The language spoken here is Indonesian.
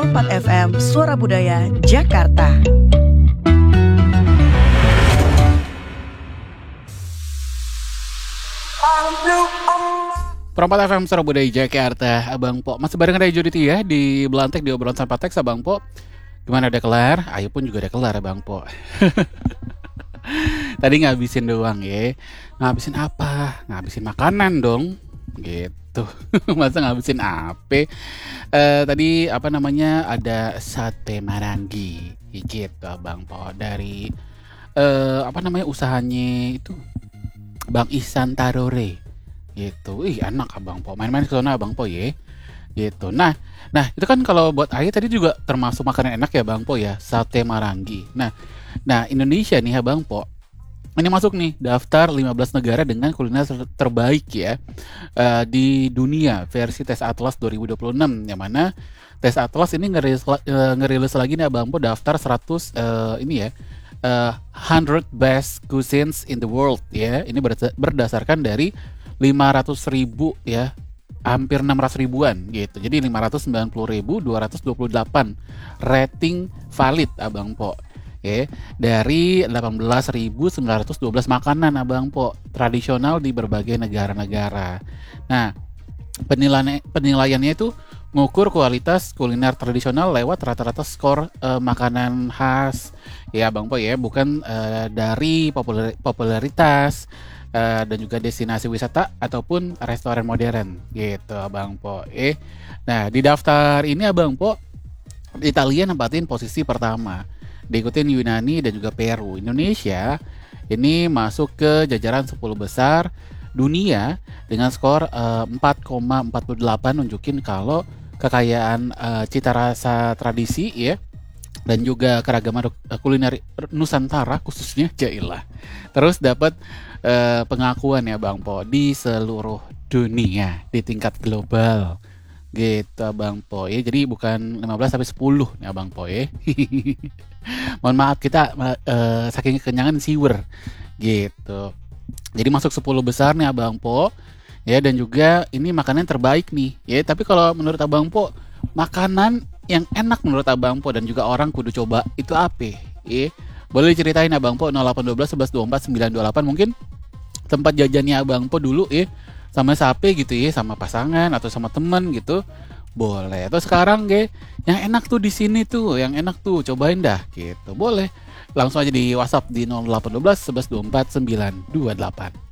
04 FM Suara Budaya Jakarta. Perempat FM Suara Budaya Jakarta, Abang Po. Masih bareng ada Juditi ya di Belantek di obrolan tanpa teks, Abang Po. Gimana, udah kelar? Ayo pun juga udah kelar, Abang Po. Tadi ngabisin doang ya. Ngabisin apa? Ngabisin makanan dong. Gitu. Masa ngabisin apa? Tadi apa namanya? Ada sate marangi. Gitu, Abang Po. Dari apa namanya usahanya itu? Bang Ihsan Tarore. Gitu. Ih, enak Abang Po. Main-main ke sana Abang Po ya. Gitu. Nah, itu kan kalau buat Ayah tadi juga termasuk makanan enak ya Bang Po ya, sate marangi. Nah, Indonesia nih ya Bang Po. Ini masuk nih daftar 15 negara dengan kuliner terbaik ya di dunia versi Tes Atlas 2026, yang mana Tes Atlas ini ngerilis lagi nih Bang Po daftar 100 ini ya 100 best cuisines in the world ya. Ini berdasarkan dari 500.000 ya, hampir 600 ribuan gitu. Jadi 590.228 rating valid Abang Po. Ya, dari 18.912 makanan Abang Po tradisional di berbagai negara-negara. Nah, penilaiannya itu ngukur kualitas kuliner tradisional lewat rata-rata skor makanan khas ya Abang Po ya, bukan dari popularitas dan juga destinasi wisata ataupun restoran modern gitu Abang Po. Nah, di daftar ini Abang Po, Italia nempatin posisi pertama, diikutin Yunani dan juga Peru. Indonesia ini masuk ke jajaran 10 besar dunia dengan skor 4,48, nunjukin kalau kekayaan cita rasa tradisi ya dan juga keragaman kuliner Nusantara khususnya jailah. Terus dapat pengakuan ya Bang Po di seluruh dunia di tingkat global gitu Bang Po ya. Jadi bukan 15 tapi 10 nih Bang Po ya. Mohon maaf kita saking kenyangan siwer gitu. Jadi masuk 10 besar nih Abang Po ya, dan juga ini makanan terbaik nih ya. Tapi kalau menurut Abang Po, makanan yang enak menurut Abang Po dan juga orang kudu coba itu apa ya? Boleh ceritain Abang Po 0812 11 24 928, mungkin tempat jajannya Abang Po dulu ya, sama sape gitu ya, sama pasangan atau sama temen gitu. Boleh. Atau sekarang yang enak tuh di sini tuh, yang enak tuh cobain dah gitu. Boleh. Langsung aja di WhatsApp di 0812 11 24 928.